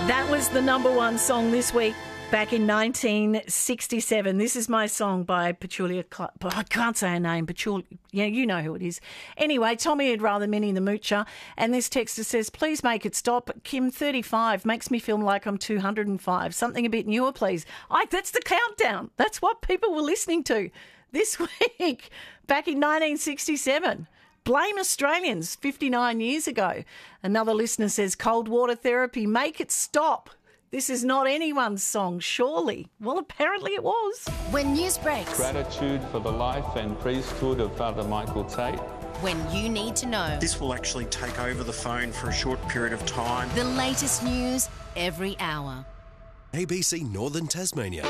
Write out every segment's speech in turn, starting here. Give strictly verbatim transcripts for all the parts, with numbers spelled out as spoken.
That was the number one song this week back in nineteen sixty-seven. This is my song by Petulia. Cl- I can't say her name. Petulia. Yeah, you know who it is. Anyway, Tommy had rather Minnie the Moocher. And this texter says, please make it stop. Kim, thirty-five, makes me feel like I'm two hundred five. Something a bit newer, please. I, that's the countdown. That's what people were listening to this week back in nineteen sixty-seven. Blame Australians fifty-nine years ago. Another listener says, cold water therapy, make it stop. This is not anyone's song, surely. Well, apparently it was. When news breaks. Gratitude for the life and priesthood of Father Michael Tate. When you need to know. This will actually take over the phone for a short period of time. The latest news every hour. A B C Northern Tasmania.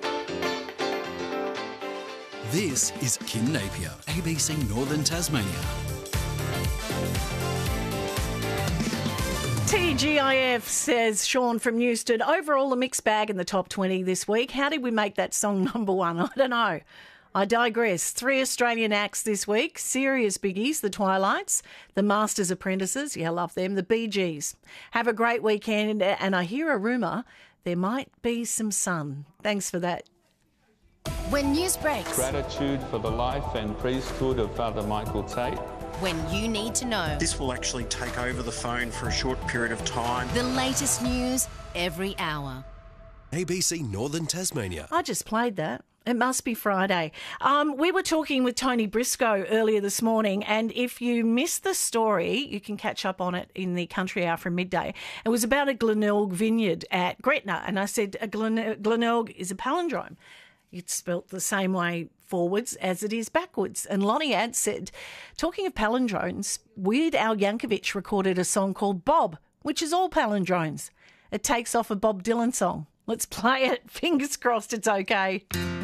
This is Kim Napier, A B C Northern Tasmania. T G I F says, Sean from Newston, overall a mixed bag in the top twenty this week. How did we make that song number one? I don't know. I digress. Three Australian acts this week. Serious biggies, the Twilights, the Masters Apprentices, yeah, love them, the Bee Gees. Have a great weekend, and I hear a rumour there might be some sun. Thanks for that. When news breaks. Gratitude for the life and priesthood of Father Michael Tate. When you need to know. This will actually take over the phone for a short period of time. The latest news every hour. A B C Northern Tasmania. I just played that. It must be Friday. Um, we were talking with Tony Briscoe earlier this morning, and if you missed the story, you can catch up on it in the Country Hour from midday. It was about a Glenelg vineyard at Gretna, and I said a Glen- Glenelg is a palindrome. It's spelt the same way forwards as it is backwards. And Lonnie Ad said, talking of palindromes, Weird Al Yankovic recorded a song called Bob, which is all palindromes. It takes off a Bob Dylan song. Let's play it. Fingers crossed it's okay.